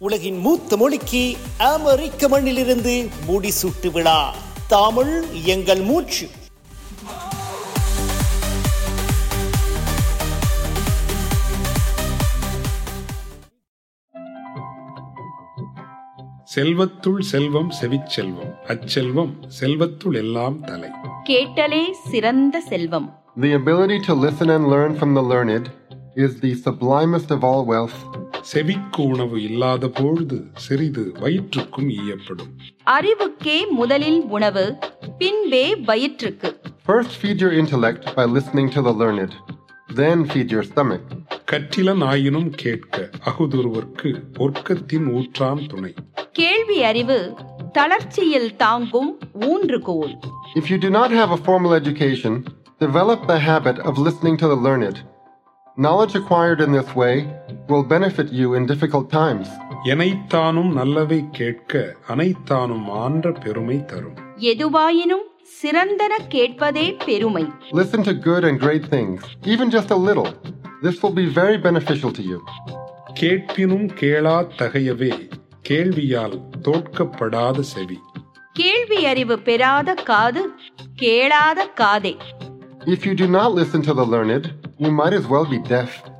உலகின் மூத்த மொழிக்கு அமெரிக்க மண்ணிலிருந்து முடிசூட்டு விழா. தமிழ் எங்கள் மூச்சு. செல்வத்துள் செல்வம் செவிச்செல்வம், அச்செல்வம் செல்வத்துள் எல்லாம் தலை. கேட்டலே சிறந்த செல்வம். The ability to listen and learn from the learned is the sublimest of all wealth. செவிக்கு உணவு இல்லாத பொழுது சிறிது வயிற்றுக்கும் ஈயப்படும். அறிவுக்கே முதலில் உணவு, பின்பே வயிற்றுக்கு. First feed your intellect by listening to the learned, then feed your stomach. கற்றிலன் ஆயினும் கேட்க அகுதுருவர்க்கு பொற்கத்தின் ஊற்றாம் துணை. கேள்வி அறிவு தளர்ச்சியில் தாங்கும் ஊன்றுகோல். If you do not have a formal education, develop the habit of listening to the learned. Knowledge acquired in this way will benefit you in difficult times. எனைத்தானும் நல்லவை கேட்க அனைத்தானும் ஆன்ற பெருமை தரும். எதுவாயினும் சிறந்தன கேட்பதே பெருமை. Listen to good and great things, even just a little. This will be very beneficial to you. கேட்பினும் கேளா தகையவே கேள்வியால் தோற்கப்படாத செவி. கேள்வி அறிவு பெறாத காது கேளாத காதே. If you do not listen to the learned, you might as well be deaf.